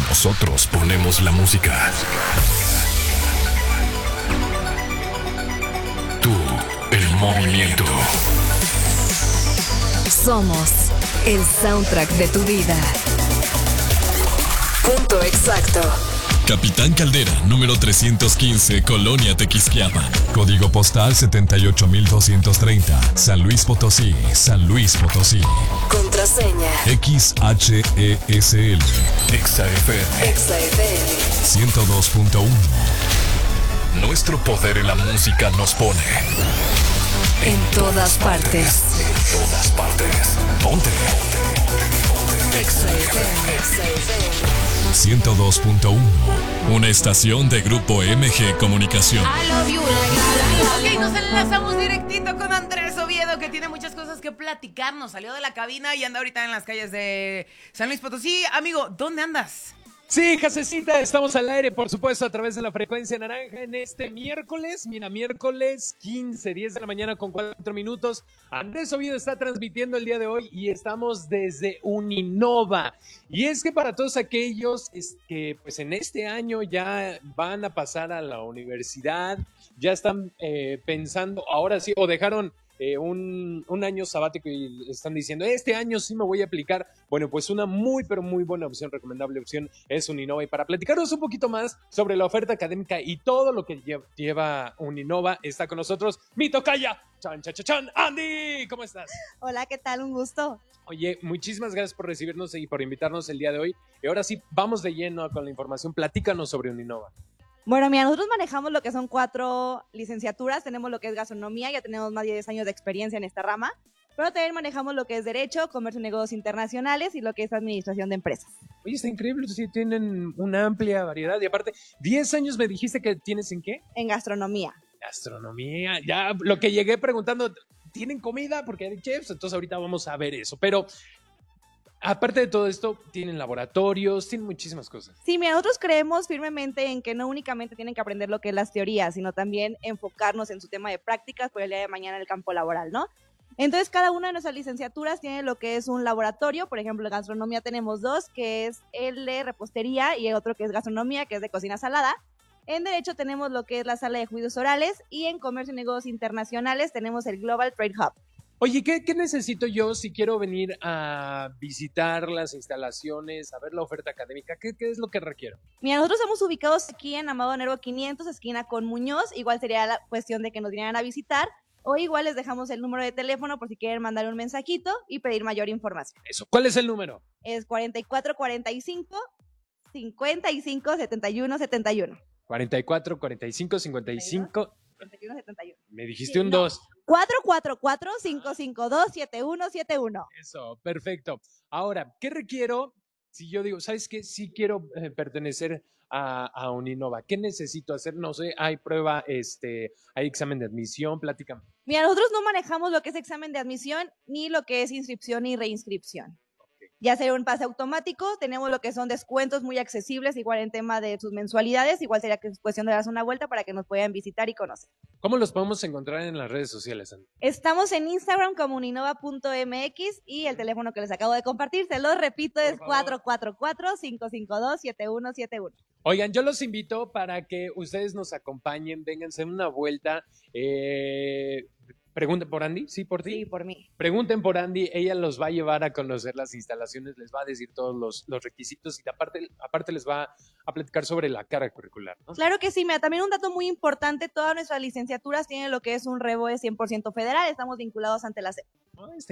Nosotros ponemos la música. Tú, el movimiento. Somos el soundtrack de tu vida. Punto exacto. Capitán Caldera, número 315, Colonia Tequisquiapan. Código postal 78230, San Luis Potosí, San Luis Potosí. Contraseña. XHESL. XFM. XFM. 102.1. Nuestro poder en la música nos pone. En todas partes. En todas partes. Ponte. XFM. 102.1. Una estación de Grupo MG Comunicación. I love you, Ok, nos enlazamos directito con Andrés Oviedo, que tiene muchas cosas que platicarnos. Salió de la cabina y anda ahorita en las calles de San Luis Potosí. Amigo, ¿dónde andas? Sí, Jasecita, estamos al aire, por supuesto, a través de la frecuencia naranja en este miércoles. Mira, miércoles 15, 10 de la mañana con 4 minutos. Andrés Oviedo está transmitiendo el día de hoy y estamos desde Uninova. Y es que para todos aquellos que pues en este año ya van a pasar a la universidad, ya están pensando, ahora sí, o dejaron un año sabático y están diciendo, este año sí me voy a aplicar. Bueno, pues una muy, pero muy buena opción, recomendable opción es Uninova. Y para platicarnos un poquito más sobre la oferta académica y todo lo que lleva Uninova, está con nosotros mi tocaya, Chan, Chan, Chan, Chan. Andy, ¿cómo estás? Hola, ¿qué tal? Un gusto. Oye, muchísimas gracias por recibirnos y por invitarnos el día de hoy. Y ahora sí, vamos de lleno con la información. Platícanos sobre Uninova. Bueno, mira, nosotros manejamos lo que son 4 licenciaturas, tenemos lo que es gastronomía, ya tenemos más de 10 años de experiencia en esta rama, pero también manejamos lo que es Derecho, Comercio y Negocios Internacionales y lo que es Administración de Empresas. Oye, está increíble, sí, tienen una amplia variedad y aparte, 10 años me dijiste que tienes ¿en qué? En gastronomía. Gastronomía, ya lo que llegué preguntando, ¿tienen comida? Porque hay chefs, entonces ahorita vamos a ver eso, pero aparte de todo esto, tienen laboratorios, tienen muchísimas cosas. Sí, mira, nosotros creemos firmemente en que no únicamente tienen que aprender lo que es las teorías, sino también enfocarnos en su tema de prácticas por el día de mañana en el campo laboral, ¿no? Entonces, cada una de nuestras licenciaturas tiene lo que es un laboratorio. Por ejemplo, en gastronomía tenemos 2, que es el de repostería y el otro que es gastronomía, que es de cocina salada. En Derecho tenemos lo que es la sala de juicios orales y en Comercio y Negocios Internacionales tenemos el Global Trade Hub. Oye, ¿qué necesito yo si quiero venir a visitar las instalaciones, a ver la oferta académica? ¿Qué es lo que requiero? Mira, nosotros estamos ubicados aquí en Amado Nervo 500, esquina con Muñoz. Igual sería la cuestión de que nos vinieran a visitar. O igual les dejamos el número de teléfono por si quieren mandar un mensajito y pedir mayor información. Eso, ¿cuál es el número? Es 4445 55 71 71. 44, 45, 55. 71 71. Me dijiste un 2. 444-552-7171. Eso, perfecto. Ahora, ¿qué requiero si yo digo, ¿sabes qué? Sí quiero pertenecer a Uninova. ¿Qué necesito hacer? No sé, hay prueba, hay examen de admisión, platícame. Mira, nosotros no manejamos lo que es examen de admisión ni lo que es inscripción y reinscripción. Ya sería un pase automático, tenemos lo que son descuentos muy accesibles, igual en tema de sus mensualidades, igual sería cuestión de darse una vuelta para que nos puedan visitar y conocer. ¿Cómo los podemos encontrar en las redes sociales, Andy? Estamos en Instagram como uninova.mx y el teléfono que les acabo de compartir, se los repito, es 444-552-7171. Oigan, yo los invito para que ustedes nos acompañen, vénganse una vuelta, pregunten por Andy, ¿sí? ¿Por ti? Sí, por mí. Pregunten por Andy, ella los va a llevar a conocer las instalaciones, les va a decir todos los requisitos y aparte les va a platicar sobre la carga curricular, ¿no? Claro que sí, mira, también un dato muy importante, todas nuestras licenciaturas tienen lo que es un REBOE 100% federal, estamos vinculados ante la SEP.